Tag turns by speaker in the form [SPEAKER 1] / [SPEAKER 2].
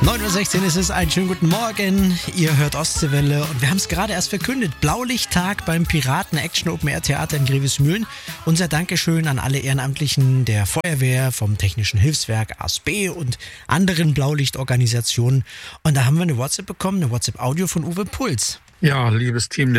[SPEAKER 1] 9:16 Uhr ist es, einen schönen guten Morgen. Ihr hört Ostseewelle und wir haben es gerade erst verkündet. Blaulichttag beim Piraten Action Open Air Theater in Grevesmühlen. Unser Dankeschön an alle Ehrenamtlichen der Feuerwehr, vom Technischen Hilfswerk ASB und anderen Blaulichtorganisationen. Und da haben wir eine WhatsApp bekommen, eine WhatsApp-Audio von Uwe Puls.
[SPEAKER 2] Ja, liebes Team der